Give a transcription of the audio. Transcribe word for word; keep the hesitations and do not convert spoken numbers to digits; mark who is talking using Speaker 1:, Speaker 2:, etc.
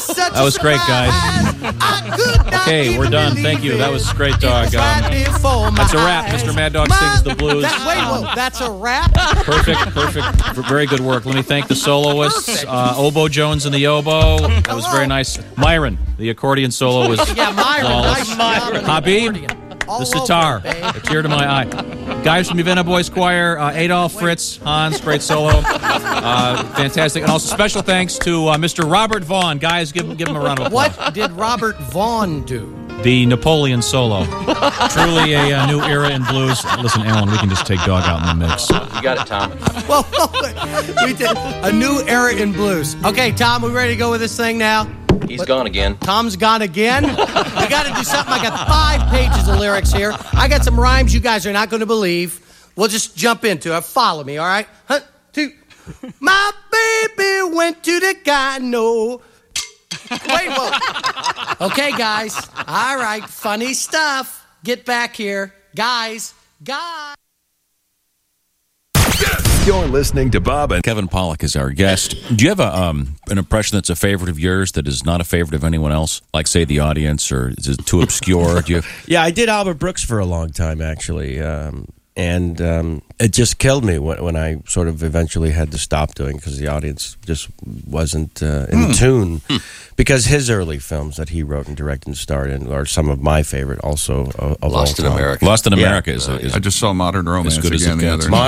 Speaker 1: such
Speaker 2: That was
Speaker 1: a
Speaker 2: great, guys.
Speaker 1: I could not
Speaker 2: Okay, we're
Speaker 1: even
Speaker 2: done.
Speaker 1: believe
Speaker 2: Thank you.
Speaker 1: it.
Speaker 2: That was great,
Speaker 1: It
Speaker 2: dog.
Speaker 1: was
Speaker 2: Um,
Speaker 1: right before my
Speaker 2: That's a wrap.
Speaker 1: eyes.
Speaker 2: Mister Mad Dog
Speaker 1: My-
Speaker 2: sings the blues.
Speaker 1: That, wait,
Speaker 2: Um,
Speaker 1: whoa, that's a wrap?
Speaker 2: Perfect, perfect. Very good work. Let me thank the soloists. Uh, Oboe Jones and the oboe. That was very nice. Myron, the accordion solo was
Speaker 1: Yeah, Myron.
Speaker 2: flawless.
Speaker 1: Nice job on the
Speaker 2: Habib,
Speaker 1: accordion. All
Speaker 2: the
Speaker 1: over
Speaker 2: sitar.
Speaker 1: it, babe.
Speaker 2: A tear to my eye. Guys from Uvenna Boys Choir, uh, Adolf, Fritz, Hans, great solo. Uh, fantastic. And also special thanks to uh, Mister Robert Vaughn. Guys, give, him- give him a round of applause.
Speaker 1: What did Robert Vaughn do?
Speaker 2: The Napoleon solo. Truly a uh, new era in blues. Listen, Alan, we can just take Dog out in the mix.
Speaker 3: You got it, Tom.
Speaker 1: Well, we did a new era in blues. Okay, Tom, we ready to go with this thing now?
Speaker 3: He's gone again.
Speaker 1: Tom's gone again. We got to do something. I got five pages of lyrics here. I got some rhymes you guys are not going to believe. We'll just jump into it. Follow me, all right? One, two. My baby went to the gyno. Wait, whoa. Okay, guys. All right, funny stuff. Get back here. Guys, guys.
Speaker 4: You're listening to Bob and
Speaker 5: Kevin Pollak is our guest. Do you have a um, an impression that's a favorite of yours that is not a favorite of anyone else? Like, say, the audience, or is it too obscure? Do you?
Speaker 6: Yeah, I did Albert Brooks for a long time, actually. Um, and um, it just killed me when, when I sort of eventually had to stop doing because the audience just wasn't uh, in
Speaker 5: Hmm.
Speaker 6: tune. Hmm. Because his early films that he wrote and directed and starred in are some of my favorite also of, of
Speaker 3: Lost
Speaker 6: all
Speaker 3: in
Speaker 6: time.
Speaker 3: America.
Speaker 5: Lost in
Speaker 6: Yeah.
Speaker 5: America is, is
Speaker 7: I just saw Modern Romance
Speaker 5: as good as
Speaker 7: again
Speaker 5: it
Speaker 7: the
Speaker 5: gets.
Speaker 7: other night.